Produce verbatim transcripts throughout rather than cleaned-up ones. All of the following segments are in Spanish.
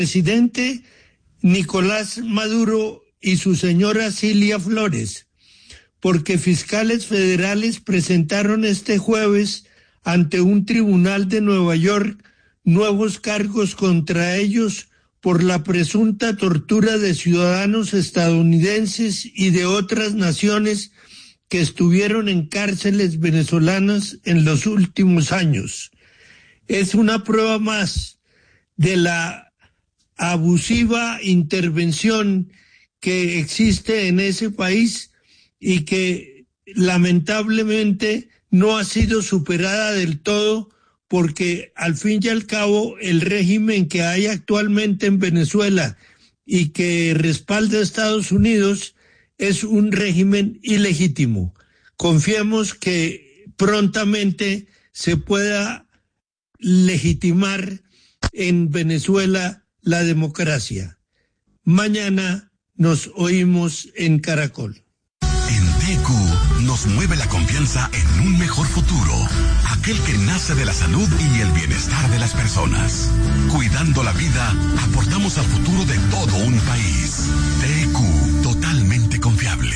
presidente Nicolás Maduro y su señora Cilia Flores, porque fiscales federales presentaron este jueves ante un tribunal de Nueva York nuevos cargos contra ellos por la presunta tortura de ciudadanos estadounidenses y de otras naciones que estuvieron en cárceles venezolanas en los últimos años. Es una prueba más de la abusiva intervención que existe en ese país y que lamentablemente no ha sido superada del todo, porque al fin y al cabo el régimen que hay actualmente en Venezuela y que respalda a Estados Unidos es un régimen ilegítimo. Confiemos que prontamente se pueda legitimar en Venezuela la democracia. Mañana nos oímos en Caracol. En T Q nos mueve la confianza en un mejor futuro, aquel que nace de la salud y el bienestar de las personas. Cuidando la vida, aportamos al futuro de todo un país. T Q, totalmente confiable.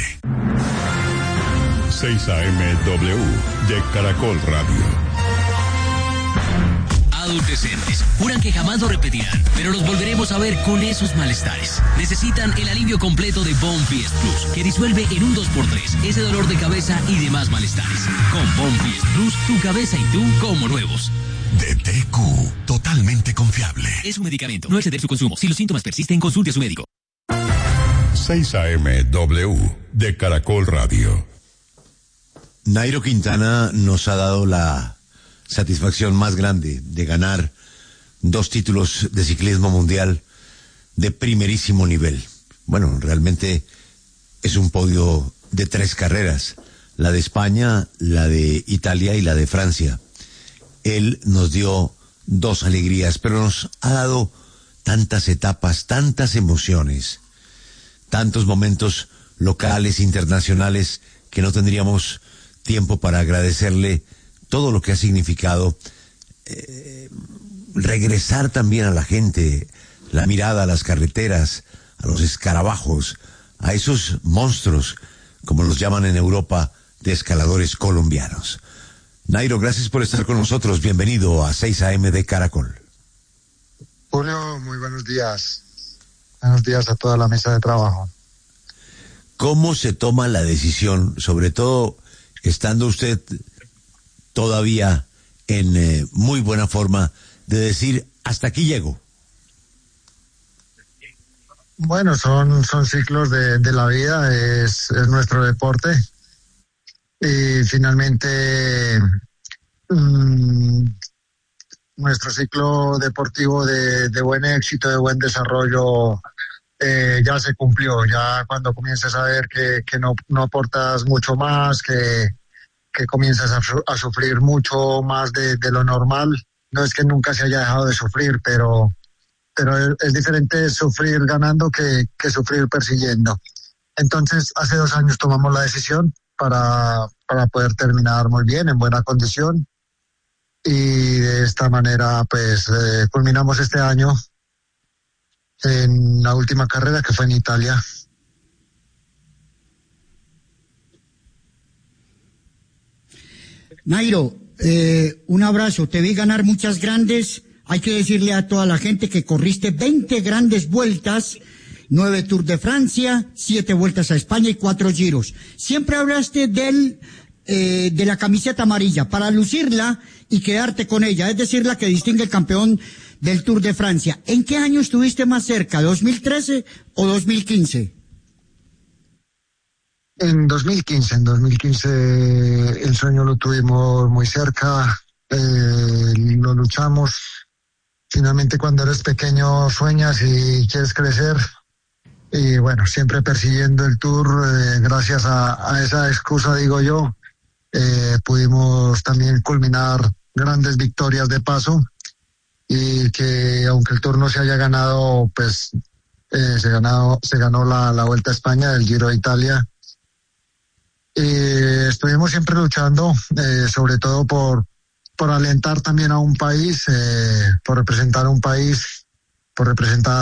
seis A M W de Caracol Radio. Adolescentes juran que jamás lo repetirán, pero los volveremos a ver con esos malestares. Necesitan el alivio completo de Bonfist Plus, que disuelve en un dos por tres ese dolor de cabeza y demás malestares. Con Bonfist Plus, tu cabeza y tú como nuevos. De T Q, totalmente confiable. Es un medicamento, no exceder su consumo. Si los síntomas persisten, consulte a su médico. seis A M W de Caracol Radio. Nairo Quintana nos ha dado la satisfacción más grande de ganar dos títulos de ciclismo mundial de primerísimo nivel. Bueno, realmente es un podio de tres carreras, la de España, la de Italia y la de Francia. Él nos dio dos alegrías, pero nos ha dado tantas etapas, tantas emociones, tantos momentos locales, internacionales, que no tendríamos tiempo para agradecerle todo lo que ha significado eh, regresar también a la gente, la mirada a las carreteras, a los escarabajos, a esos monstruos, como los llaman en Europa, de escaladores colombianos. Nairo, gracias por estar con nosotros. Bienvenido a seis A M de Caracol. Julio, muy buenos días. Buenos días a toda la mesa de trabajo. ¿Cómo se toma la decisión, sobre todo estando usted todavía en eh, muy buena forma, de decir, hasta aquí llego? Bueno, son, son ciclos de, de la vida, es, es nuestro deporte. Y finalmente, mmm, nuestro ciclo deportivo de, de buen éxito, de buen desarrollo, eh, ya se cumplió. Ya cuando comienzas a ver que, que no, no aportas mucho más, que que comienzas a, a sufrir mucho más de, de lo normal. No es que nunca se haya dejado de sufrir, pero, pero es, es diferente sufrir ganando que, que sufrir persiguiendo. Entonces, hace dos años tomamos la decisión para, para poder terminar muy bien, en buena condición. Y de esta manera, pues, eh, culminamos este año en la última carrera, que fue en Italia. Nairo, eh, un abrazo. Te vi ganar muchas grandes. Hay que decirle a toda la gente que corriste veinte grandes vueltas, nueve Tours de Francia, siete vueltas a España y cuatro giros. Siempre hablaste del, eh, de la camiseta amarilla, para lucirla y quedarte con ella, es decir, la que distingue el campeón del Tour de Francia. ¿En qué año estuviste más cerca, dos mil trece o dos mil quince? En dos mil quince, en dos mil quince el sueño lo tuvimos muy cerca, eh, lo luchamos. Finalmente, cuando eres pequeño sueñas y quieres crecer, y bueno, siempre persiguiendo el Tour, eh, gracias a, a esa excusa, digo yo, eh, pudimos también culminar grandes victorias de paso, y que aunque el Tour no se haya ganado, pues eh, se ganó, se ganó la, la Vuelta a España, el Giro de Italia. Eh, estuvimos siempre luchando, eh, sobre todo por, por alentar también a un país, eh, por representar a un país, por representar